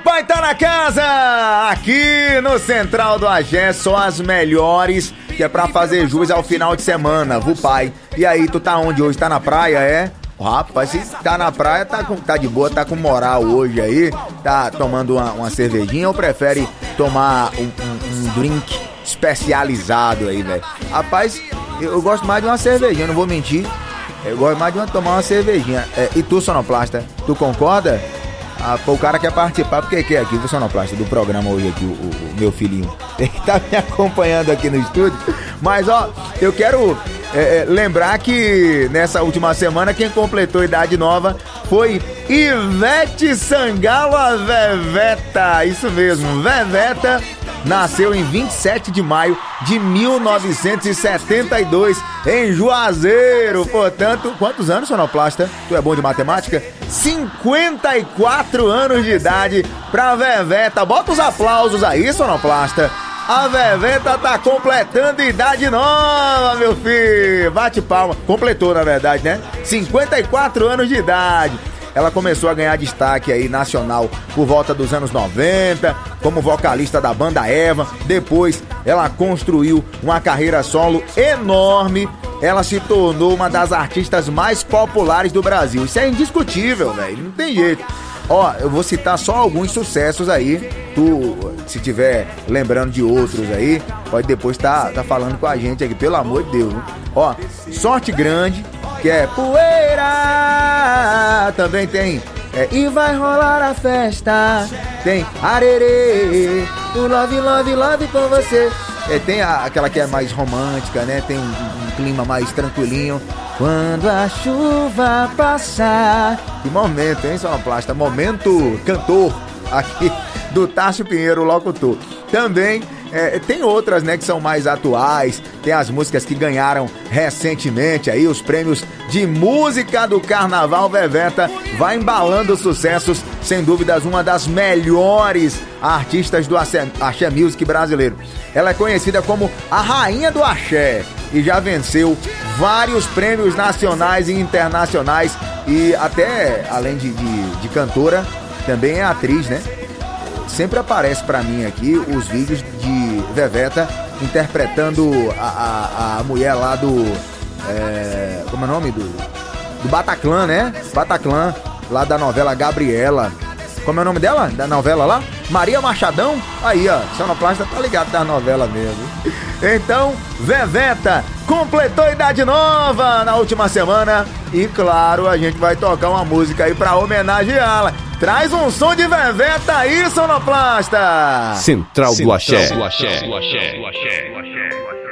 Papai tá na casa! Aqui no Central do Axé, só as melhores, que é pra fazer jus ao final de semana, viu, pai? E aí, tu tá onde hoje? Tá na praia, é? Rapaz, se tá na praia, tá de boa, tá com moral hoje aí? Tá tomando uma cervejinha ou prefere tomar um drink especializado aí, velho? Rapaz, eu gosto mais de uma cervejinha, não vou mentir. Eu gosto mais de tomar uma cervejinha. E tu, sonoplasta, tu concorda? Pô, o cara quer participar porque quer aqui, o sonoplasta do programa hoje aqui, o meu filhinho. Ele tá me acompanhando aqui no estúdio. Mas, ó, eu quero lembrar que nessa última semana quem completou idade nova foi Ivete Sangalo, a Veveta. Isso mesmo, Veveta nasceu em 27 de maio de 1972 em Juazeiro. Portanto, quantos anos, sonoplasta? Tu é bom de matemática? 54 anos de idade pra Veveta. Bota os aplausos aí, sonoplasta. A Veveta tá completando idade nova, meu filho. Bate palma. Completou, na verdade, né? 54 anos de idade. Ela começou a ganhar destaque aí nacional por volta dos anos 90, como vocalista da banda Eva. Depois, ela construiu uma carreira solo enorme. Ela se tornou uma das artistas mais populares do Brasil. Isso é indiscutível, velho. Não tem jeito. Ó, eu vou citar só alguns sucessos aí. Tu, se tiver lembrando de outros aí, pode depois tá falando com a gente aqui, pelo amor de Deus. Viu? Ó, Sorte Grande, que é Poeira. Também tem E Vai Rolar a Festa. Tem Arerê, o Love, Love, Love com você. Tem aquela que é mais romântica, né? Tem um clima mais tranquilinho. Quando a chuva passar. Que momento, hein, sonoplasta? Momento cantor aqui do Tássio Pinheiro, o locutor. Também tem outras, né, que são mais atuais. Tem as músicas que ganharam recentemente aí os prêmios de música do Carnaval. Veveta vai embalando sucessos, sem dúvidas uma das melhores artistas do Axé Music brasileiro. Ela é conhecida como a rainha do axé e já venceu vários prêmios nacionais e internacionais. E até, além de cantora, também é atriz, né? Sempre aparece pra mim aqui os vídeos de Veveta interpretando a mulher lá do... como é o nome? Do Bataclan, né? Bataclan, lá da novela Gabriela. Como é o nome dela? Da novela lá? Maria Machadão? Aí, ó, sonoplasta tá ligado da novela mesmo. Então, Veveta completou idade nova na última semana. E, claro, a gente vai tocar uma música aí pra homenageá-la. Traz um som de Veveta aí, sonoplasta! Central do Axé. Do Axé.